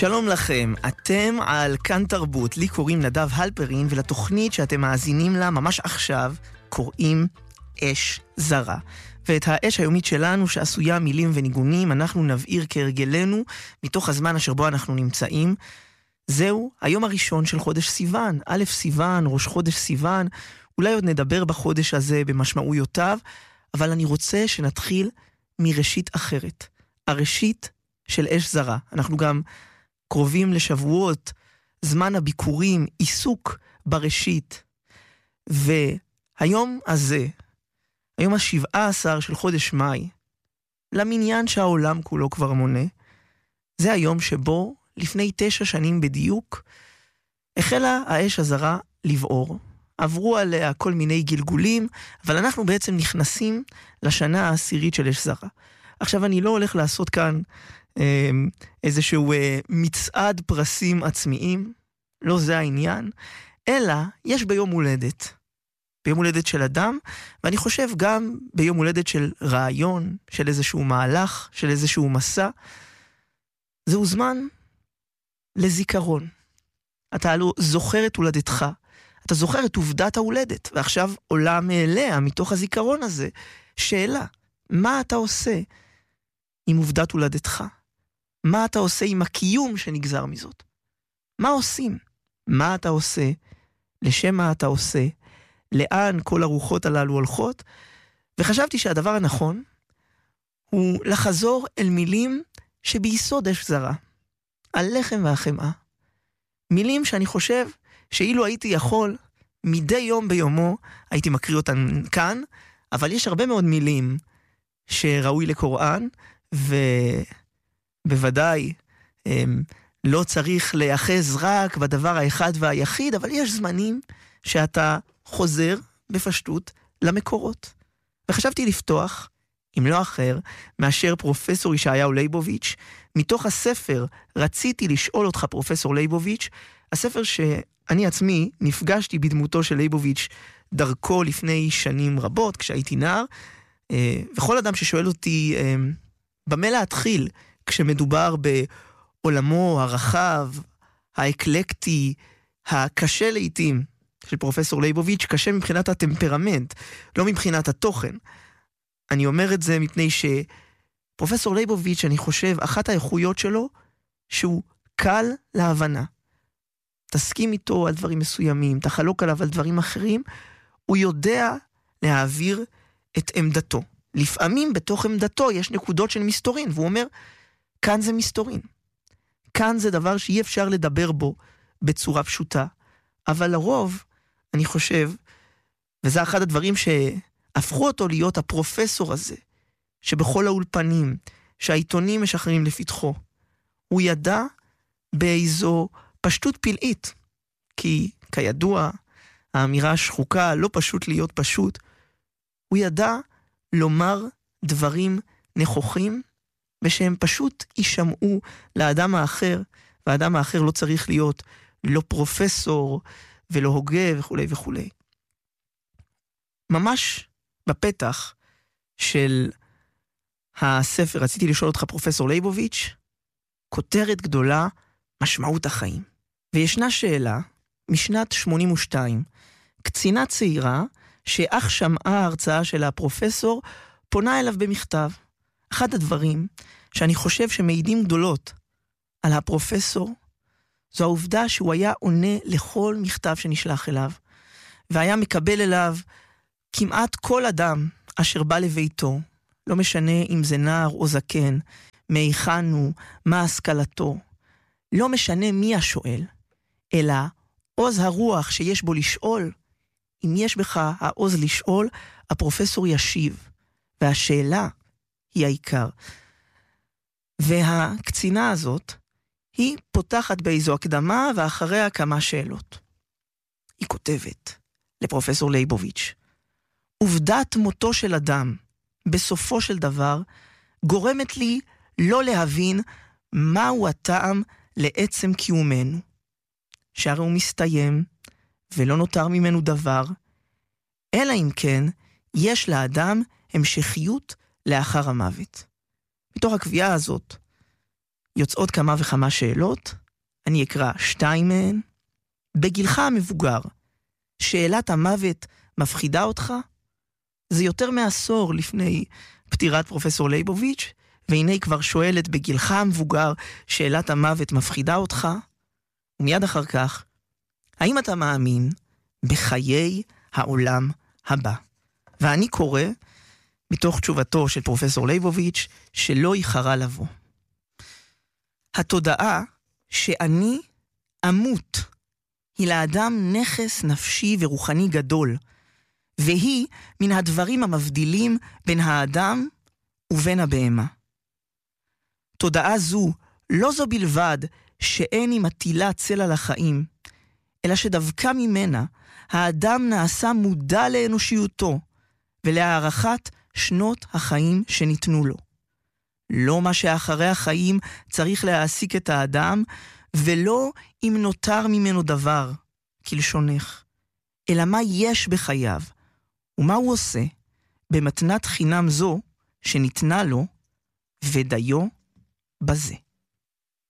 שלום לכם, אתם על כאן תרבות, לי קוראים נדב הלפרין, ולתוכנית שאתם מאזינים לה ממש עכשיו קוראים אש זרה. ואת האש היומית שלנו שעשויה מילים וניגונים אנחנו נבעיר כהרגלנו מתוך הזמן אשר בו אנחנו נמצאים. זהו היום הראשון של חודש סיוון, א' סיוון, ראש חודש סיוון, אולי עוד נדבר בחודש הזה במשמעויותיו, אבל אני רוצה שנתחיל מראשית אחרת, הראשית של אש זרה. אנחנו גם קרובים לשבועות, זמן הביקורים, עיסוק בראשית. והיום הזה, היום ה-17 של חודש מאי, למניין שהעולם כולו כבר מונה, זה היום שבו לפני 9 שנים בדיוק, החלה האש הזרה לבעור. עברו עליה כל מיני גלגולים, אבל אנחנו בעצם נכנסים לשנה העשירית של אש זרה. עכשיו אני לא הולך לעשות כאן איזשהו מצעד פרסים עצמיים, לא זה העניין, אלא יש ביום הולדת, ביום הולדת של אדם, ואני חושב גם ביום הולדת של רעיון, של איזשהו מהלך, של איזשהו מסע, זהו זמן לזיכרון. אתה לא זוכר את הולדתך, אתה זוכר את עובדת ההולדת, ועכשיו עולה מאליה, מתוך הזיכרון הזה, שאלה, מה אתה עושה עם עובדת הולדתך? מה אתה עושה עם הקיום שנגזר מזאת? מה עושים? מה אתה עושה? לשם מה אתה עושה? לאן כל הרוחות הללו הולכות? וחשבתי שהדבר הנכון הוא לחזור אל מילים שביסוד אש זרה. הלחם והחמאה. מילים שאני חושב שאילו הייתי יכול, מדי יום ביומו, הייתי מקריא אותן כאן, אבל יש הרבה מאוד מילים שראוי לקוראן, ובוודאי לא צריך להיאחז רק בדבר האחד והיחיד, אבל יש זמנים שאתה חוזר בפשטות למקורות. וחשבתי לפתוח, אם לא אחר, מאשר פרופסור ישעיהו ליבוביץ', מתוך הספר רציתי לשאול אותך פרופסור ליבוביץ', הספר שאני עצמי נפגשתי בדמותו של ליבוביץ' דרכו לפני שנים רבות, כשהייתי נער, וכל אדם ששואל אותי במה להתחיל כשמדובר בעולמו הרחב, האקלקטי, הקשה לעתים של פרופסור ליבוביץ', קשה מבחינת הטמפרמנט, לא מבחינת התוכן. אני אומר את זה מפני שפרופסור ליבוביץ', אני חושב, אחת האיכויות שלו, שהוא קל להבנה. תסכים איתו על דברים מסוימים, תחלוק עליו על דברים אחרים, הוא יודע להעביר את עמדתו. לפעמים בתוך עמדתו יש נקודות של מסתורין, והוא אומר, כאן זה מסתורין. כאן זה דבר שאי אפשר לדבר בו בצורה פשוטה. אבל לרוב, אני חושב, וזה אחד הדברים שהפכו אותו להיות הפרופסור הזה, שבכל האולפנים, שהעיתונים משחררים לפתחו, הוא ידע באיזו פשטות פלאית, כי כידוע, האמירה השחוקה, לא פשוט להיות פשוט, הוא ידע לומר דברים נכוחים, ושהם פשוט יישמעו לאדם האחר, והאדם האחר לא צריך להיות לא פרופסור ולא הוגה וכו' וכו'. ממש בפתח של הספר, רציתי לשאול אותך פרופסור ליבוביץ', כותרת גדולה, משמעות החיים. וישנה שאלה, משנת 82, קצינה צעירה, שאך שמעה ההרצאה של הפרופסור, פונה אליו במכתב. אחד הדברים שאני חושב שמעידים גדולות על הפרופסור, זו העובדה שהוא היה עונה לכל מכתב שנשלח אליו, והיה מקבל אליו כמעט כל אדם אשר בא לביתו, לא משנה אם זה נער או זקן, מהיכן הוא, מה השכלתו, לא משנה מי השואל, אלא עוז הרוח שיש בו לשאול, אם יש בך העוז לשאול, הפרופסור ישיב, והשאלה היא העיקר. והקצינה הזאת, היא פותחת באיזו הקדמה, ואחריה כמה שאלות. היא כותבת לפרופסור ליבוביץ', עובדת מותו של אדם, בסופו של דבר, גורמת לי לא להבין מהו הטעם לעצם קיומנו. שהרי הוא מסתיים, ולא נותר ממנו דבר, אלא אם כן, יש לאדם המשכיות לאחר המוות. מתוך הקביעה הזאת, יוצאות כמה וכמה שאלות, אני אקרא 2 מהן. בגילך המבוגר, שאלת המוות מפחידה אותך? זה יותר מעשור לפני פטירת פרופסור ליבוביץ', והנה היא כבר שואלת בגילך המבוגר, שאלת המוות מפחידה אותך? ומיד אחר כך, האם אתה מאמין בחיי העולם הבא? ואני קורא מתוך תשובתו של פרופסור ליבוביץ' שלא איחרה לבוא. התודעה שאני אמות היא לאדם נכס נפשי ורוחני גדול, והיא מן הדברים המבדילים בין האדם ובין הבהמה. תודעה זו לא זו בלבד שאין היא מטילה צל על החיים, אלא שדווקא ממנה האדם נעשה מודע לאנושיותו ולהערכת שנות החיים שניתנו לו. לא מה שאחרי החיים צריך להעסיק את האדם, ולא אם נותר ממנו דבר, כלשונך, אלא מה יש בחייו, ומה הוא עושה במתנת חינם זו שניתנה לו, ודיו בזה.